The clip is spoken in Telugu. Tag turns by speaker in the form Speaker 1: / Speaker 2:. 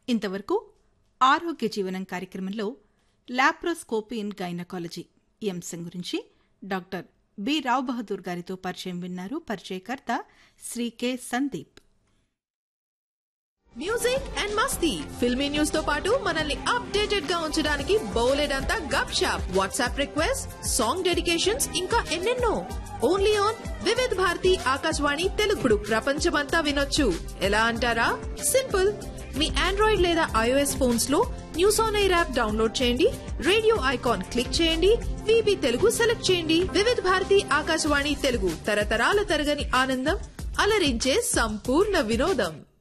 Speaker 1: ఇంతవరకు ఆరోగ్య జీవనం కార్యక్రమంలో లాప్రోస్కోపీ ఇన్ గైనకాలజీ ఈ అంశం గురించి డాక్టర్ బి రావ్ బహదూర్ గారితో పరిచయం విన్నారు. పరిచయకర్త Shri K Sandeep.
Speaker 2: Music and Masti filmy news తో పాటు మనల్ని అప్డేటెడ్ గా ఉంచడానికి బోలెడంతా గప్ shop, WhatsApp request, song dedications, ఇంకా ఎన్నెన్నో. Only on Vividh Bharati Akashvani తెలుగుడు. ప్రపంచమంతా వినొచ్చు. ఎలా అంటారా? సింపుల్. మీ ఆండ్రాయిడ్ లేదా ఐఓఎస్ ఫోన్స్ లో news on air app download చేయండి, రేడియో ఐకాన్ క్లిక్ చేయండి, వీబీ తెలుగు సెలెక్ట్ చేయండి. వివిధ్ భారతి ఆకాశవాణి తెలుగు, తరతరాల తరగని ఆనందం, అలరించే సంపూర్ణ వినోదం.